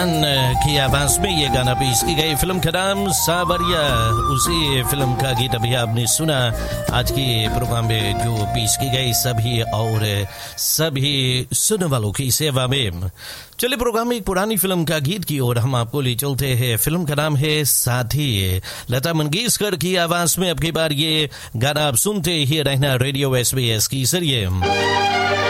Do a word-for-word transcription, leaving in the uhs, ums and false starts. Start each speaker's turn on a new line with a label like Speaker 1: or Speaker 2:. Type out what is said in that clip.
Speaker 1: की आवाज में ये गाना पेश की गई। फिल्म का नाम सावरिया, उसी फिल्म का गीत अभी आपने सुना। आज के प्रोग्राम में जो पेश की गई सभी और सभी सुनने वालों की सेवा में। चलिए प्रोग्राम में एक पुरानी फिल्म का गीत की ओर हम आपको ले चलते हैं। फिल्म का नाम है साथी। लता मंगेशकर की आवाज में अब की बार ये गाना आप सुनते ही रहना रेडियो एस बी एस की जरिए।